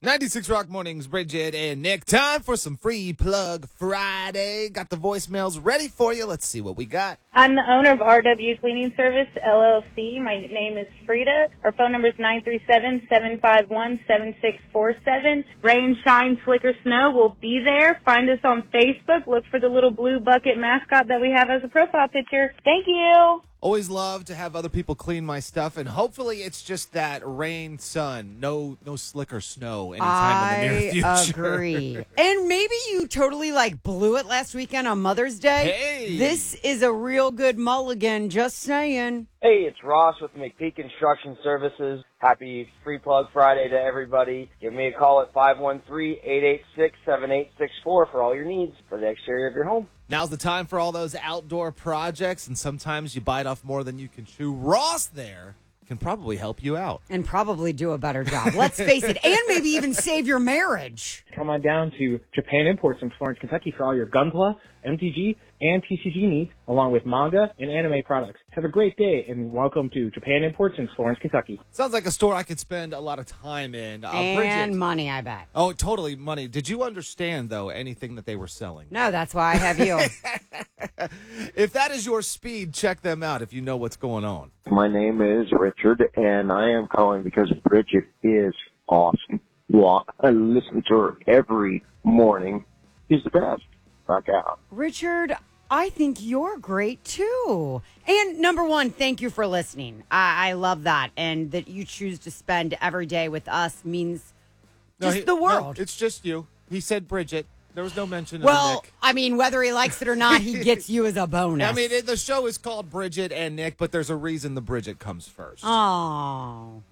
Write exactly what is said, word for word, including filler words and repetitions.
ninety-six Rock Mornings, Bridget and Nick. Time for some Free Plug Friday. Got the voicemails ready for you. Let's see what we got. I'm the owner of R W Cleaning Service, L L C. My name is Frida. Our phone number is nine three seven, seven five one, seven six four seven. Rain, shine, slick, or snow, we'll be there. Find us on Facebook. Look for the little blue bucket mascot that we have as a profile picture. Thank you. Always love to have other people clean my stuff, and hopefully it's just that rain, sun, no no slick or snow anytime in the near future. I agree. And maybe you totally like blew it last weekend on Mother's Day. Hey. This is a real good mulligan, just saying. Hey, it's Ross with McPeak Construction Services. Happy Free Plug Friday to everybody. Give me a call at five one three, eight eight six, seven eight six four for all your needs for the exterior of your home. Now's the time for all those outdoor projects, and sometimes you bite off more than you can chew. Ross there can probably help you out. And probably do a better job. Let's face it. And maybe even save your marriage. Come on down to Japan Imports in Florence, Kentucky for all your Gunpla, M T G, and T C G needs, along with manga and anime products. Have a great day, and welcome to Japan Imports in Florence, Kentucky. Sounds like a store I could spend a lot of time in. Uh, and Bridget. money, I bet. Oh, totally money. Did you understand, though, anything that they were selling? No, that's why I have you. If that is your speed, check them out if you know what's going on. My name is Richard, and I am calling because Bridget is awesome. Well, I listen to her every morning. She's the best. Rock out. Richard, I think you're great, too. And number one, thank you for listening. I, I love that. And that you choose to spend every day with us means No, just he- the world. No, it's just you. He said Bridget. There was no mention of well, Nick. I mean, whether he likes it or not, he gets you as a bonus. I mean, it, the show is called Bridget and Nick, but there's a reason the Bridget comes first. Oh.